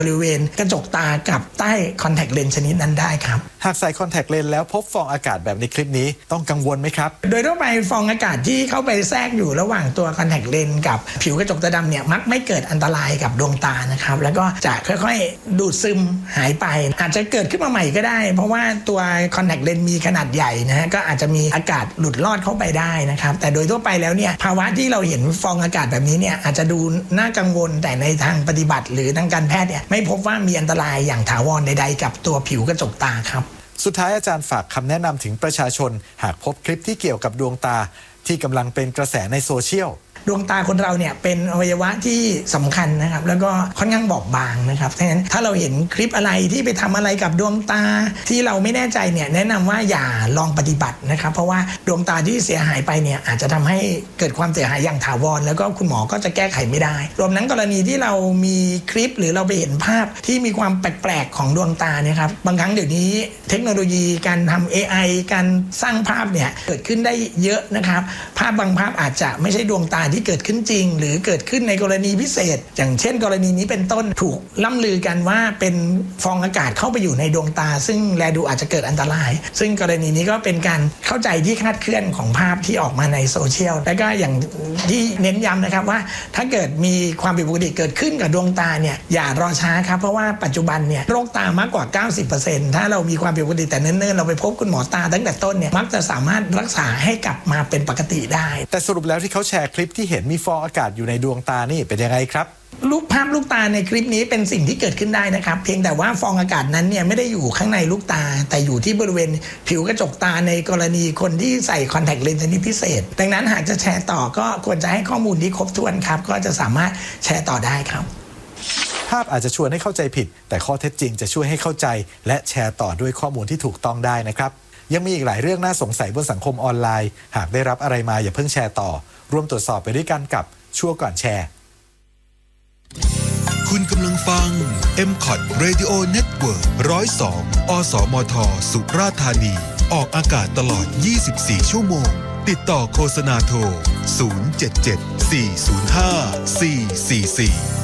บริเวณกระจกตากับใต้คอนแทคเลนส์ชนิดนั้นได้ครับหากใส่คอนแทคเลนส์แล้วพบฟองอากาศแบบในคลิปนี้ต้องกังวลไหมครับโดยทั่วไปฟองอากาศที่เข้าไปแทรกอยู่ระหว่างตัวคอนแทคเลนส์กับผิวกระจกตาดำเนี่ยมักไม่เกิดอันตรายกับดวงตานะครับแล้วก็จะค่อยๆดูดซึมหายไปอาจจะเกิดขึ้นมาใหม่ก็ได้เพราะว่าตัวคอนแทคเลนส์มีขนาดใหญ่นะฮะก็อาจจะมีอากาศหลุดลอดเข้าไปได้นะครับแต่โดยทั่วไปแล้วเนี่ยภาวะที่เราเห็นฟองอากาศแบบนี้เนี่ยอาจจะดูน่ากังวลแต่ในทางปฏิบัติหรือทางการแพทย์เนี่ยไม่พบว่ามีอันตรายอย่างถาวรใดๆกับตัวผิวกระจกตาครับสุดท้ายอาจารย์ฝากคำแนะนำถึงประชาชนหากพบคลิปที่เกี่ยวกับดวงตาที่กำลังเป็นกระแสในโซเชียลดวงตาคนเราเนี่ยเป็นอวัยวะที่สำคัญนะครับแล้วก็ค่อนข้างบอบบางนะครับดังนั้นถ้าเราเห็นคลิปอะไรที่ไปทำอะไรกับดวงตาที่เราไม่แน่ใจเนี่ยแนะนำว่าอย่าลองปฏิบัตินะครับเพราะว่าดวงตาที่เสียหายไปเนี่ยอาจจะทำให้เกิดความเสียหายอย่างถาวรแล้วก็คุณหมอก็จะแก้ไขไม่ได้รวมทั้งกรณีที่เรามีคลิปหรือเราไปเห็นภาพที่มีความแปลกๆของดวงตาเนี่ยครับบางครั้งเดี๋ยวนี้เทคโนโลยีการทำ AI การสร้างภาพเนี่ยเกิดขึ้นได้เยอะนะครับภาพบางภาพอาจจะไม่ใช่ดวงตาที่เกิดขึ้นจริงหรือเกิดขึ้นในกรณีพิเศษอย่างเช่นกรณีนี้เป็นต้นถูกล่ำลือกันว่าเป็นฟองอากาศเข้าไปอยู่ในดวงตาซึ่งแลดูอาจจะเกิดอันตรายซึ่งกรณีนี้ก็เป็นการเข้าใจที่คลาดเคลื่อนของภาพที่ออกมาในโซเชียลและก็อย่างที่เน้นย้ำนะครับว่าถ้าเกิดมีความผิดปกติเกิดขึ้นกับดวงตาเนี่ยอย่ารอช้าครับเพราะว่าปัจจุบันเนี่ยโรคตามากกว่า 90% ถ้าเรามีความผิดปกติแต่เนิ่นๆเราไปพบคุณหมอตาตั้งแต่ต้นเนี่ยมักจะสามารถรักษาให้กลับมาเป็นปกติได้แต่สรุปแล้วที่เขาแชร์คลิปที่เห็นมีฟองอากาศอยู่ในดวงตานี่เป็นยังไงครับรูปภาพลูกตาในคลิปนี้เป็นสิ่งที่เกิดขึ้นได้นะครับเพียงแต่ว่าฟองอากาศนั้นเนี่ยไม่ได้อยู่ข้างในลูกตาแต่อยู่ที่บริเวณผิวกระจกตาในกรณีคนที่ใส่คอนแทคเลนส์ชนิดพิเศษดังนั้นหากจะแชร์ต่อก็ควรจะให้ข้อมูลที่ครบถ้วนครับก็จะสามารถแชร์ต่อได้ครับภาพอาจจะชวนให้เข้าใจผิดแต่ข้อเท็จจริงจะช่วยให้เข้าใจและแชร์ต่อด้วยข้อมูลที่ถูกต้องได้นะครับยังมีอีกหลายเรื่องน่าสงสัยบนสังคมออนไลน์หากได้รับอะไรมาอย่าเพิ่งแชร์ต่อร่วมตรวจสอบไปด้วยกันกับชั่วก่อนแชร์คุณกำลังฟัง MCOT Radio Network 102 อสมท สุราษฎร์ธานีออกอากาศตลอด 24 ชั่วโมงติดต่อโฆษณาโทร 077 405 444